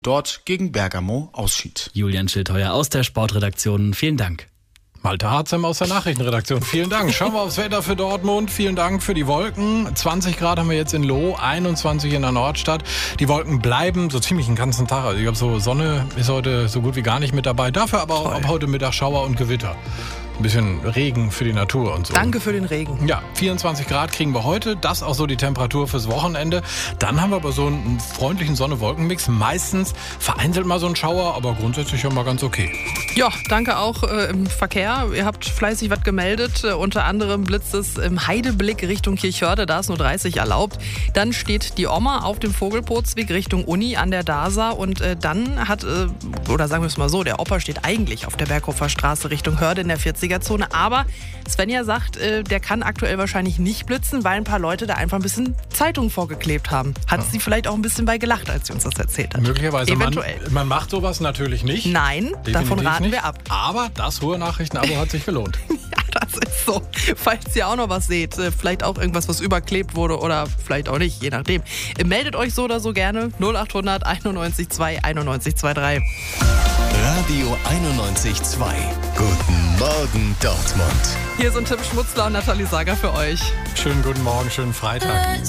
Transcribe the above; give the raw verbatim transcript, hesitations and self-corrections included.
dort gegen Bergamo ausschied. Julian Schildheuer aus der Sportredaktion, vielen Dank. Malte Harzem aus der Nachrichtenredaktion. Vielen Dank. Schauen wir aufs Wetter für Dortmund. Vielen Dank für die Wolken. zwanzig Grad haben wir jetzt in Lohh, einundzwanzig in der Nordstadt. Die Wolken bleiben so ziemlich den ganzen Tag. Also ich glaube, so Sonne ist heute so gut wie gar nicht mit dabei. Dafür aber auch ab heute Mittag Schauer und Gewitter. Ein bisschen Regen für die Natur und so. Danke für den Regen. Ja, vierundzwanzig Grad kriegen wir heute. Das auch so die Temperatur fürs Wochenende. Dann haben wir aber so einen freundlichen Sonne-Wolken-Mix. Meistens vereinzelt mal so ein Schauer, aber grundsätzlich schon mal ganz okay. Ja, danke auch äh, im Verkehr. Ihr habt fleißig was gemeldet. Äh, unter anderem blitzt es im Heideblick Richtung Kirchhörde. Da ist nur dreißig erlaubt. Dann steht die Oma auf dem Vogelpotsweg Richtung Uni an der D A S A. Und äh, dann hat, äh, oder sagen wir es mal so, der Opa steht eigentlich auf der Berghofer Straße Richtung Hörde in der vierziger Zone. Aber Svenja sagt, äh, der kann aktuell wahrscheinlich nicht blitzen, weil ein paar Leute da einfach ein bisschen Zeitung vorgeklebt haben. Hat ja. sie vielleicht auch ein bisschen bei gelacht, als sie uns das erzählt hat. Möglicherweise. Eventuell. Man, man macht sowas natürlich nicht. Nein, Definitiv davon raten nicht. wir ab. Aber das hohe Nachrichtenabo hat sich gelohnt. Ja, das ist so. Falls ihr auch noch was seht, vielleicht auch irgendwas, was überklebt wurde oder vielleicht auch nicht, je nachdem. Meldet euch so oder so gerne null acht hundert einundneunzig zwei einundneunzig drei. Radio einundneunzig Komma zwei. Guten Morgen Dortmund. Hier sind Tim Schmutzler und Nathalie Sager für euch. Schönen guten Morgen, schönen Freitag.